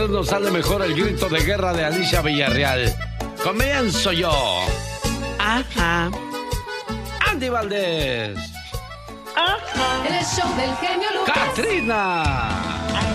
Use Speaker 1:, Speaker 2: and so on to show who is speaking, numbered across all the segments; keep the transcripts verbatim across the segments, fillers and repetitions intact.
Speaker 1: vez nos sale mejor el grito de guerra de Alicia Villarreal. Comienzo yo. Ajá. Andy Valdés.
Speaker 2: Ajá.
Speaker 3: El show del genio Lucas.
Speaker 1: Catrina.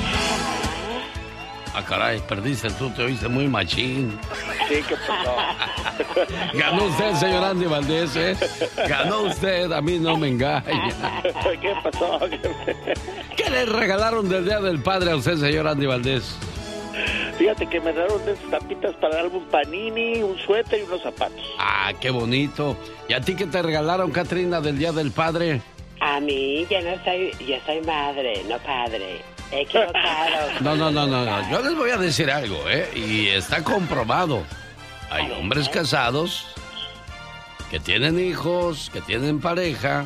Speaker 1: Ah, caray, perdiste tú, te oíste muy machín.
Speaker 2: Sí, ¿qué pasó?
Speaker 1: Ganó usted, señor Andy Valdés, ¿eh? Ganó usted, a mí no me engaña.
Speaker 2: ¿Qué pasó?
Speaker 1: ¿Qué le regalaron del Día del Padre a usted, señor Andy Valdés?
Speaker 2: Fíjate que me dieron de esas tapitas para darme un panini, un suéter y unos zapatos.
Speaker 1: Ah, qué bonito. ¿Y a ti qué te regalaron, Catrina, del Día del Padre?
Speaker 4: A mí, yo no soy, yo soy madre, no padre. Equivocado.
Speaker 1: No, no, no, no, no. Yo les voy a decir algo, ¿eh? Y está comprobado. Hay hombres casados que tienen hijos, que tienen pareja.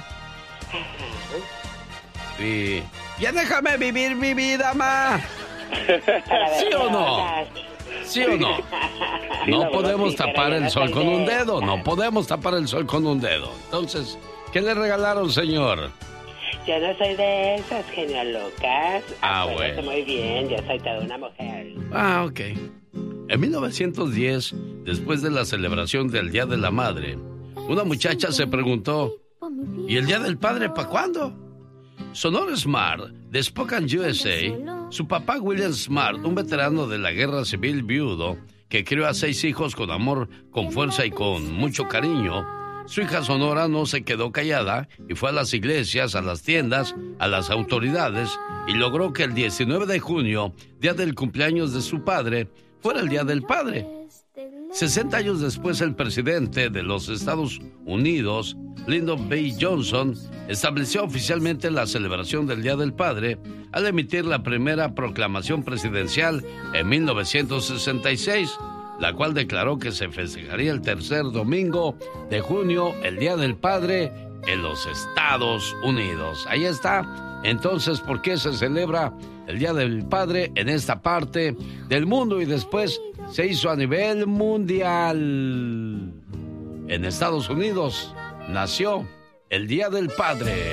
Speaker 1: Y... ¡Ya déjame vivir mi vida, ma! ¿Sí o no? ¿Sí o no? No podemos tapar el sol con un dedo. No podemos tapar el sol con un dedo. Entonces, ¿qué le regalaron, señor?
Speaker 4: Yo no soy de esas, genio Lucas.
Speaker 1: Ah,
Speaker 4: Acuérdate
Speaker 1: bueno.
Speaker 4: muy bien, yo soy toda una mujer.
Speaker 1: Ah, ok. En mil novecientos diez, después de la celebración del Día de la Madre, una muchacha se preguntó, ¿y el Día del Padre para cuándo? Sonora Smart, de Spokane, U S A, su papá William Smart, un veterano de la guerra civil viudo, que crió a seis hijos con amor, con fuerza y con mucho cariño. Su hija Sonora no se quedó callada y fue a las iglesias, a las tiendas, a las autoridades y logró que el diecinueve de junio, día del cumpleaños de su padre, fuera el Día del Padre. sesenta años después, el presidente de los Estados Unidos, Lyndon B. Johnson, estableció oficialmente la celebración del Día del Padre al emitir la primera proclamación presidencial en mil novecientos sesenta y seis, la cual declaró que se festejaría el tercer domingo de junio, el Día del Padre, en los Estados Unidos. Ahí está. Entonces, ¿por qué se celebra el Día del Padre en esta parte del mundo? Y después se hizo a nivel mundial. En Estados Unidos nació el Día del Padre.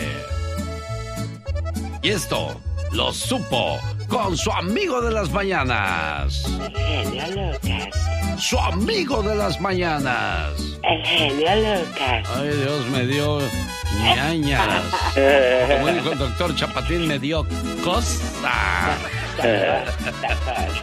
Speaker 1: Y esto lo supo con su amigo de las mañanas.
Speaker 4: El genio Lucas.
Speaker 1: Su amigo de las mañanas.
Speaker 4: El genio Lucas.
Speaker 1: Ay, Dios, me dio ñañas. Como dijo el doctor Chapatín, me dio cosa.